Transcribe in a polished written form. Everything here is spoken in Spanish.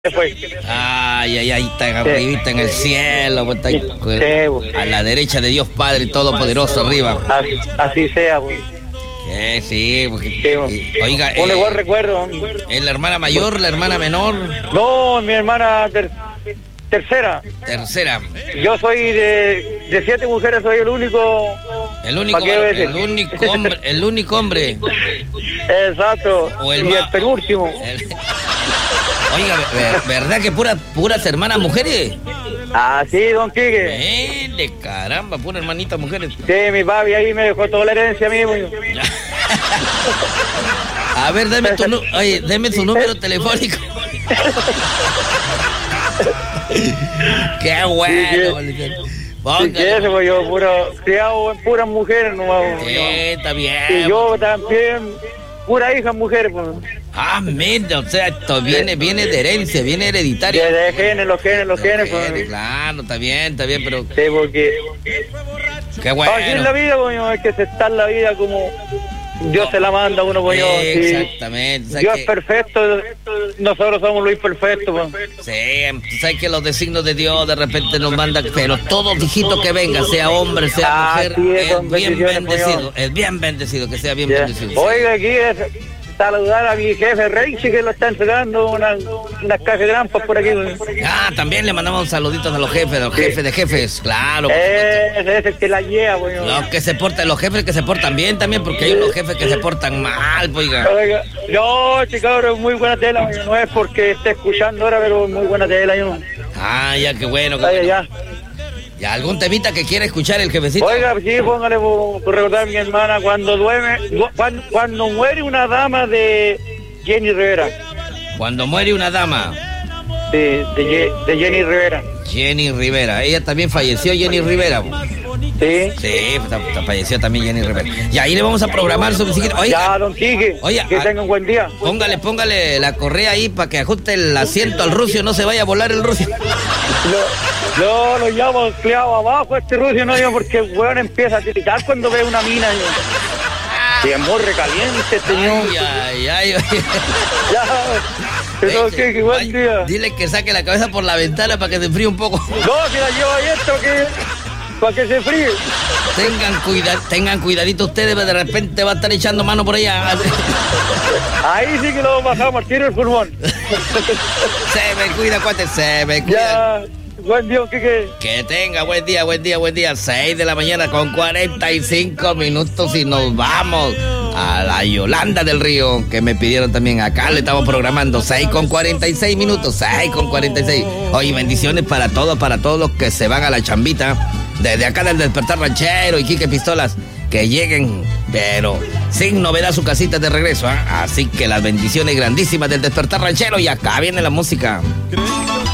Pues. Ay, ahí está arribita en el cielo, pues, está a la derecha de Dios Padre Todopoderoso arriba. Así sea, pues. Sí, oiga, un igual recuerdo. ¿Es la hermana mayor, la hermana menor? No, mi hermana tercera. Tercera. Yo soy de 7 mujeres, soy el único hombre, el único hombre. Exacto. O el y el penúltimo. Oiga, ¿verdad que puras hermanas mujeres? Ah, sí, don Quique. De caramba, pura hermanita mujeres. Sí, mi papi ahí me dejó toda la herencia a mí. A ver, deme su número telefónico. Qué bueno. Sí, que ese, pues yo criado en puras mujeres nomás. Sí, está bien. Y yo también, pura hija mujeres, pues. Ah, mira, o sea, esto viene de herencia, viene hereditario. De genes, los genes, pues. Claro, está bien, pero... Sí, porque... Qué bueno. Así es la vida, coño, hay que aceptar la vida como Dios se la manda a uno, coño. Exactamente. Dios es perfecto, nosotros somos los imperfectos, pues. Sí, sabes que los designios de Dios de repente nos mandan, pero todo hijito que venga, sea hombre, sea mujer, es bien bendecido, es bien bendecido, que sea bien bendecido. Oiga, aquí es... saludar a mi jefe Reichi, que lo está entregando unas cajas de grampas por aquí. También le mandamos saluditos a los jefes de jefes, claro. Ese es el que la lleva, güey. Los jefes que se portan bien también, porque hay unos jefes que se portan mal, oiga. No, chico, muy buena tela, güey. No es porque esté escuchando ahora, pero muy buena tela. Ya, qué bueno. Ya. ¿Ya algún temita que quiera escuchar el jefecito? Oiga, sí, póngale por recordar a mi hermana cuando muere una dama de Jenny Rivera. Cuando muere una dama. De Jenny Rivera. Jenny Rivera. Ella también falleció, Jenny Rivera. Sí, falleció también Jenny Rivera. Y ahí le vamos a programar su musiquita. Oiga, ya, don Quique, que tenga un buen día. Póngale la correa ahí para que ajuste el asiento al rucio, no se vaya a volar el rucio. Yo lo llamo empleado abajo este rucio, no yo, porque el weón empieza a gritar cuando ve una mina. Y amor recaliente, señor. Ay. Ya, pero qué buen día. Dile que saque la cabeza por la ventana para que se enfríe un poco. No, que la llevo ahí esto, para que se fríe. Tengan cuidadito ustedes, de repente va a estar echando mano por allá. Ahí sí que lo bajamos al tiro el pulmón. Se me cuida, cuate, se me cuida. Ya, buen día, Quique. Que tenga buen día. 6 de la mañana con 45 minutos y nos vamos a la Yolanda del Río, que me pidieron también. Acá le estamos programando 6 con 46 minutos, 6 con 46. Oye, bendiciones para todos los que se van a la chambita. Desde acá del Despertar Ranchero y Quique Pistolas, que lleguen, pero sin novedad a su casita de regreso, ¿eh? Así que las bendiciones grandísimas del Despertar Ranchero y acá viene la música.